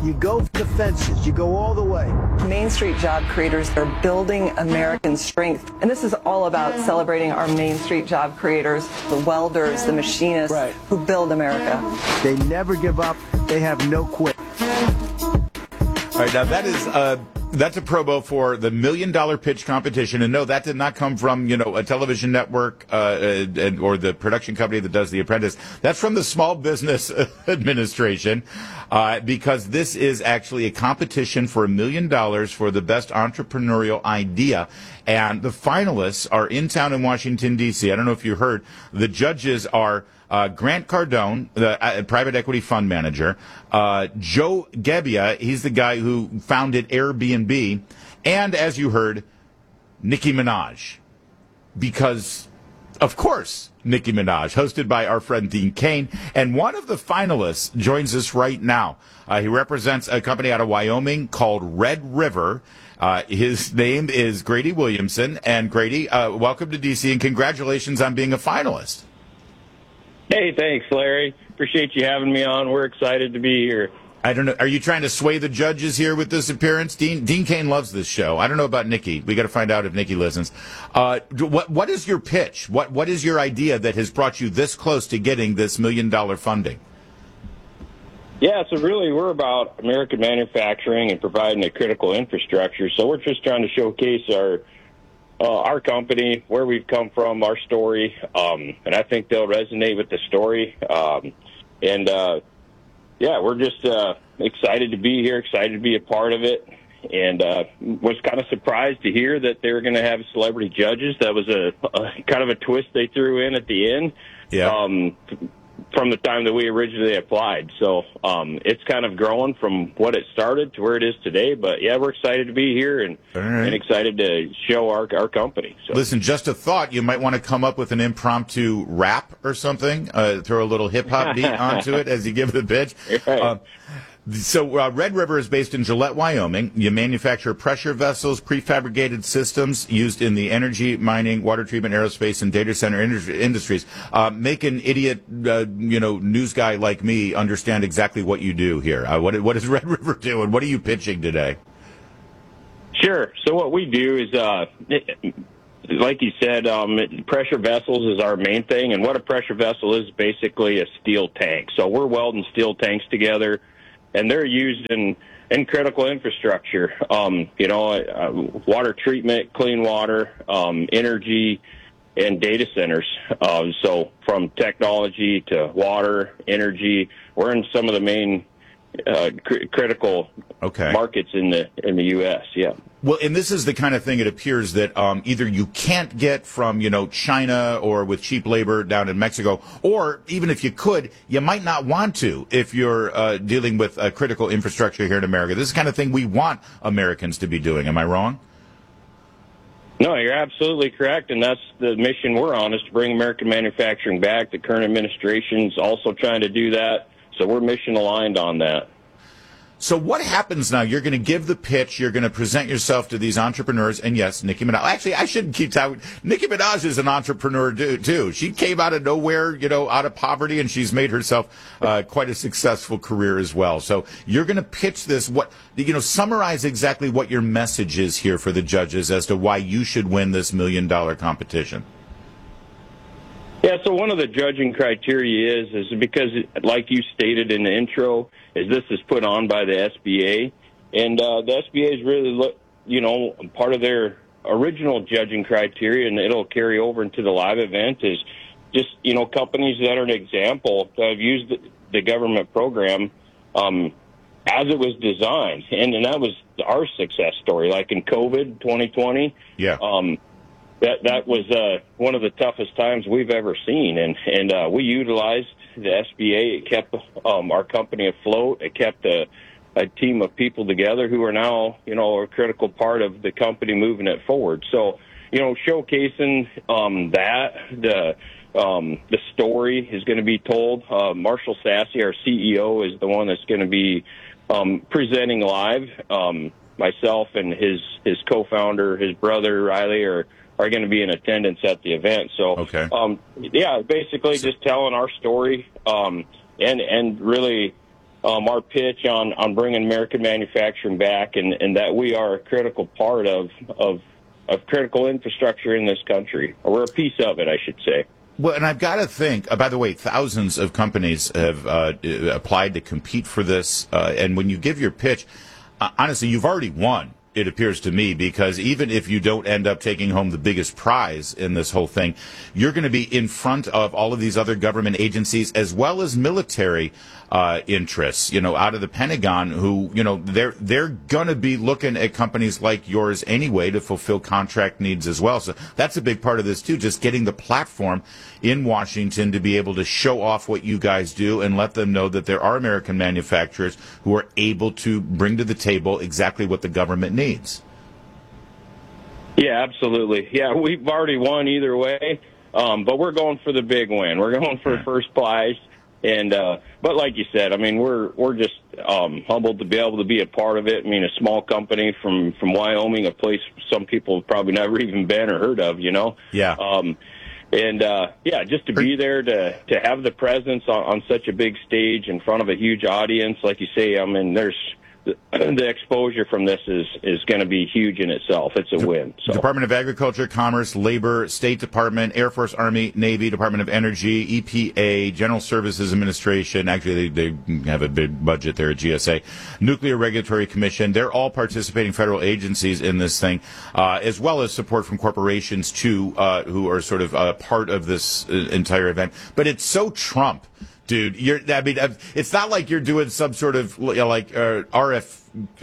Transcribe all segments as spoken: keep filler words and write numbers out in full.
You go for the fences. You go all the way. Main Street job creators are building American strength. And this is all about celebrating our Main Street job creators, the welders, the machinists right. who build America. They never give up. They have no quit. All right, now that is uh, that's a promo for the Million Dollar Pitch Competition, and no, that did not come from you know a television network uh, and, or the production company that does The Apprentice. That's from the Small Business Administration, uh, because this is actually a competition for a million dollars for the best entrepreneurial idea, and the finalists are in town in Washington D C. I don't know if you heard, the judges are. Uh, Grant Cardone, the uh, private equity fund manager, uh, Joe Gebbia, he's the guy who founded Airbnb, and as you heard, Nicki Minaj. Because, of course, Nicki Minaj, hosted by our friend Dean Cain, and one of the finalists joins us right now. Uh, he represents a company out of Wyoming called Red River. Uh, his name is Grady Williamson, and Grady, uh, welcome to D C, and congratulations on being a finalist. Hey, thanks, Larry. Appreciate you having me on. We're excited to be here. I don't know. Are you trying to sway the judges here with this appearance? Dean Dean Cain loves this show. I don't know about Nikki. We got to find out if Nikki listens. Uh, what what is your pitch? What what is your idea that has brought you this close to getting this million dollar funding? Yeah, so really we're about American manufacturing and providing a critical infrastructure. So we're just trying to showcase our Uh, our company, where we've come from, our story, um, and I think they'll resonate with the story. Um, and, uh, yeah, we're just uh, excited to be here, excited to be a part of it, and uh, was kind of surprised to hear that they were going to have celebrity judges. That was a, a kind of a twist they threw in at the end. Yeah. Um, from the time that we originally applied. So um, it's kind of grown from what it started to where it is today. But, yeah, we're excited to be here and, right. and excited to show our our company. So. Listen, just a thought, you might want to come up with an impromptu rap or something, uh, throw a little hip-hop beat onto it as you give the pitch. Right. Uh, So uh, Red River is based in Gillette, Wyoming. You manufacture pressure vessels, prefabricated systems used in the energy, mining, water treatment, aerospace, and data center industry, industries. Uh, make an idiot, uh, you know, news guy like me understand exactly what you do here. Uh, what, what does Red River do, and what are you pitching today? Sure. So what we do is, uh, like you said, um, pressure vessels is our main thing, and what a pressure vessel is basically a steel tank. So we're welding steel tanks together. And they're used in, in critical infrastructure, um, you know, uh, water treatment, clean water, um, energy, and data centers. Uh, so from technology to water, energy, we're in some of the main uh, cr- critical okay. markets in the in the U S. Yeah. Well, and this is the kind of thing it appears that um, either you can't get from, you know, China or with cheap labor down in Mexico, or even if you could, you might not want to if you're uh, dealing with uh, critical infrastructure here in America. This is the kind of thing we want Americans to be doing. Am I wrong? No, you're absolutely correct, and that's the mission we're on, is to bring American manufacturing back. The current administration's also trying to do that, so we're mission aligned on that. So what happens now? You're going to give the pitch. You're going to present yourself to these entrepreneurs. And yes, Nicki Minaj. Actually, I shouldn't keep talking. Nicki Minaj is an entrepreneur too. She came out of nowhere, you know, out of poverty, and she's made herself uh, quite a successful career as well. So you're going to pitch this. What, you know, summarize exactly what your message is here for the judges as to why you should win this million dollar competition. Yeah, so one of the judging criteria is, is because, like you stated in the intro, is this is put on by the S B A. And uh, the S B A is really, look, you know, part of their original judging criteria, and it'll carry over into the live event, is just, you know, companies that are an example that have used the, the government program um, as it was designed. And, and that was our success story. Like in COVID twenty twenty, yeah. Um, That that was uh, one of the toughest times we've ever seen, and and uh, we utilized the S B A. It kept um, our company afloat. It kept a, a team of people together who are now, you know, a critical part of the company moving it forward. So, you know, showcasing um, that the um, the story is going to be told. Uh, Marshall Sassy, our C E O, is the one that's going to be um, presenting live. Um, myself and his his co-founder, his brother Riley, are. are going to be in attendance at the event. So, okay. um, yeah, basically just telling our story um, and and really um, our pitch on, on bringing American manufacturing back, and, and that we are a critical part of, of of critical infrastructure in this country. Or we're a piece of it, I should say. Well, and I've got to think, uh, by the way, thousands of companies have uh, applied to compete for this. Uh, and when you give your pitch, uh, honestly, you've already won, it appears to me, because even if you don't end up taking home the biggest prize in this whole thing, you're going to be in front of all of these other government agencies as well as military uh, interests, you know, out of the Pentagon, who, you know, they're they're going to be looking at companies like yours anyway to fulfill contract needs as well. So that's a big part of this, too, just getting the platform in Washington to be able to show off what you guys do and let them know that there are American manufacturers who are able to bring to the table exactly what the government needs. Yeah, absolutely. Yeah, we've already won either way, um, but we're going for the big win. We're going for first prize. And uh, but like you said, I mean, we're we're just um, humbled to be able to be a part of it. I mean, a small company from, from Wyoming, a place some people have probably never even been or heard of, you know. Yeah. Um, and uh, yeah, just to be there to to have the presence on, on such a big stage in front of a huge audience, like you say. I mean, there's the, the exposure from this is, is going to be huge in itself. It's a win. So. Department of Agriculture, Commerce, Labor, State Department, Air Force, Army, Navy, Department of Energy, E P A, General Services Administration. Actually, they, they have a big budget there at G S A. Nuclear Regulatory Commission. They're all participating federal agencies in this thing, uh, as well as support from corporations, too, uh, who are sort of uh, part of this uh, entire event. But it's so Trump. Dude, you're, I mean, it's not like you're doing some sort of, you know, like uh, R F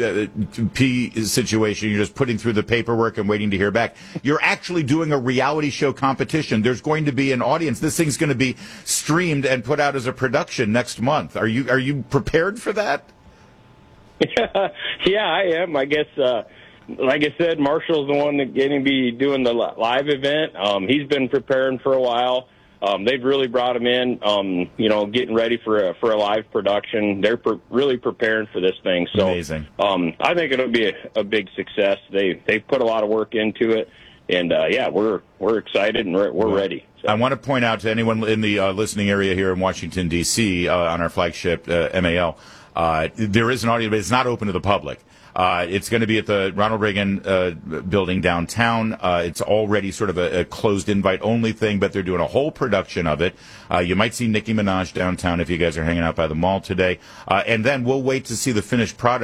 P situation. You're just putting through the paperwork and waiting to hear back. You're actually doing a reality show competition. There's going to be an audience. This thing's going to be streamed and put out as a production next month. Are you are you prepared for that? Yeah, yeah, I am. I guess, uh, like I said, Marshall's the one that's going to be doing the live event. Um, he's been preparing for a while. Um, they've really brought him in, um, you know, getting ready for a, for a live production. They're pre- really preparing for this thing. So, Amazing. Um, I think it'll be a, a big success. They they've put a lot of work into it, and uh, yeah, we're we're excited and we're, we're well, ready. So. I want to point out to anyone in the uh, listening area here in Washington D C uh, on our flagship uh, M A L, uh, there is an audience, but it's not open to the public. Uh, it's going to be at the Ronald Reagan uh, building downtown. Uh, it's already sort of a, a closed invite-only thing, but they're doing a whole production of it. Uh, you might see Nicki Minaj downtown if you guys are hanging out by the mall today. Uh, and then we'll wait to see the finished product.